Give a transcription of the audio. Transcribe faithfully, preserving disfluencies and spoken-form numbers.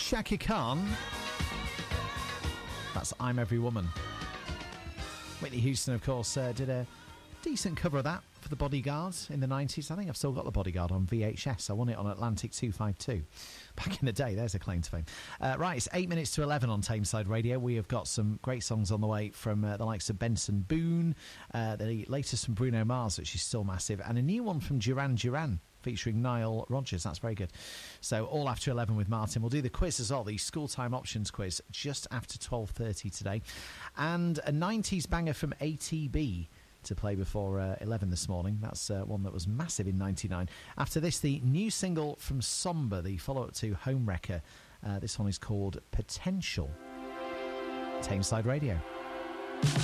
Shaka Khan. That's I'm Every Woman. Whitney Houston, of course, uh, did a decent cover of that for the Bodyguard in the nineties. I think I've still got the Bodyguard on V H S. I won it on Atlantic two fifty-two back in the day. There's a claim to fame. Uh, right, it's eight minutes to eleven on Tameside Radio. We have got some great songs on the way from uh, the likes of Benson Boone, uh, the latest from Bruno Mars, which is still massive, and a new one from Duran Duran featuring Nile Rodgers. That's very good. So all after eleven with Martin. We'll do the quiz as well, the school time options quiz, just after twelve thirty today, and a nineties banger from A T B to play before uh, eleven this morning. That's uh, one that was massive in ninety-nine. After this, the new single from Somber, the follow-up to Homewrecker. Uh, this one is called Potential. Tameside Radio.